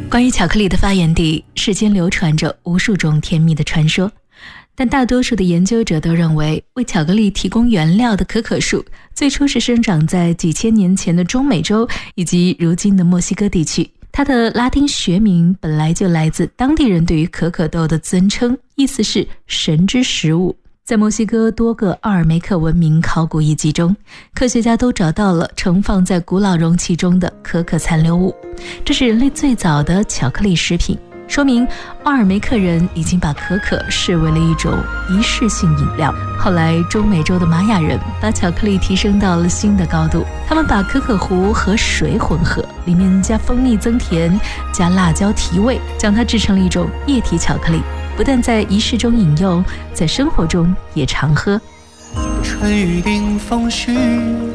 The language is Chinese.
关于巧克力的发源地，世间流传着无数种甜蜜的传说，但大多数的研究者都认为，为巧克力提供原料的可可树最初是生长在几千年前的中美洲以及如今的墨西哥地区。它的拉丁学名本来就来自当地人对于可可豆的尊称，意思是神之食物。在墨西哥多个奥尔梅克文明考古遗迹中，科学家都找到了盛放在古老容器中的可可残留物，这是人类最早的巧克力食品，说明奥尔梅克人已经把可可视为了一种仪式性饮料。后来中美洲的玛雅人把巧克力提升到了新的高度，他们把可可糊和水混合，里面加蜂蜜增甜，加辣椒提味，将它制成了一种液体巧克力，不但在仪式中饮用，在生活中也常喝。 春雨冰封絮